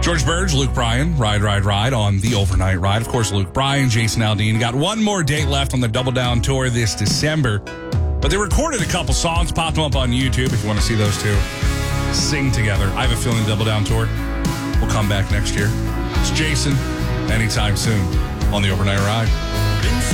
George Burge, Luke Bryan, Ride on the Overnight Ride. Of course, Luke Bryan, Jason Aldean. Got one more date left on the Double Down Tour this December. But they recorded a couple songs, popped them up on YouTube if you want to see those two sing together. I have a feeling the Double Down Tour will come back next year. It's Jason, anytime soon on the Overnight Ride.